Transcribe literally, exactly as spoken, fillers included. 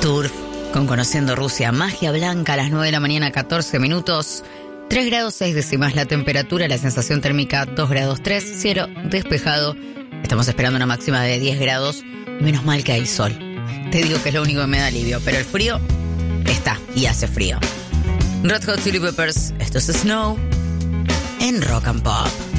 Turf, con Conociendo Rusia, Magia Blanca a las nueve de la mañana, catorce minutos. tres grados seis décimas la temperatura, la sensación térmica dos grados tres, cielo despejado. Estamos esperando una máxima de diez grados y menos mal que hay sol. Te digo que es lo único que me da alivio, pero el frío está y hace frío. Red Hot Chili Peppers, esto es Snow en Rock and Pop.